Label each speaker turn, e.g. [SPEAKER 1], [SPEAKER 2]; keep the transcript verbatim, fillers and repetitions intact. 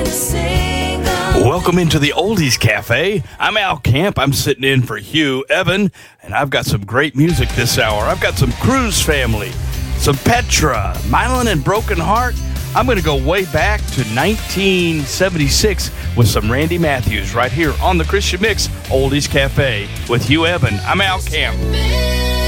[SPEAKER 1] Welcome into the Oldies Cafe. I'm Al Camp. I'm sitting in for Hugh Evan, and I've got some great music this hour. I've got some Cruise Family, some Petra, Mylan and Broken Heart. I'm going to go way back to nineteen seventy-six with some Randy Matthews right here on the Christian Mix Oldies Cafe with Hugh Evan. I'm Al Camp.